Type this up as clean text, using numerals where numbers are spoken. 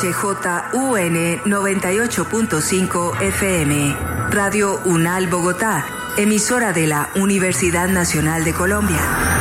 XJUN 98.5 FM, Radio UNAL Bogotá, emisora de la Universidad Nacional de Colombia.